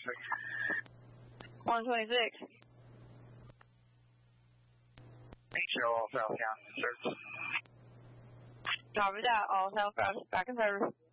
126. Show all southbound in service. Copy that. All southbound back in service.